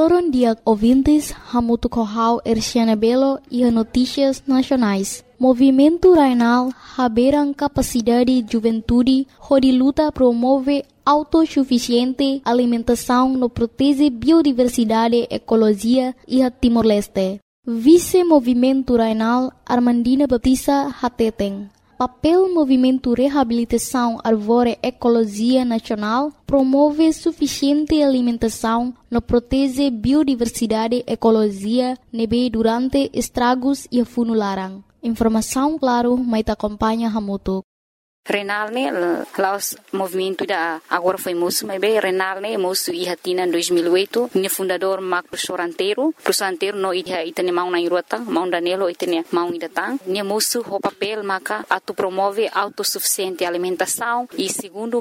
Aloron dia ouvintes, hamutu kohau Erciana Belo e notícias nacionais. Movimento Rainal haberam capacidade de juventude, onde luta promove autossuficiente alimentação no protege biodiversidade, ecologia e a Timor-Leste. Vice-Movimento Rainal Armandina Baptista Hateteng. Papel Movimento Reabilitação Árvore Ecologia Nacional promove suficiente alimentação no protege biodiversidade, ecologia, nebe durante estragos e funularan. Informação claro, mas acompanha Hamutuk. Renal ne laos movimento da agora foi moço mas bem Renal ne moço e hatina em 2008 ne fundador Mark Prosoranteiro no idea itene mau na irota mau danelo itene mau idatang ne moço o papel maka atu promove autossuficiente alimentação e segundo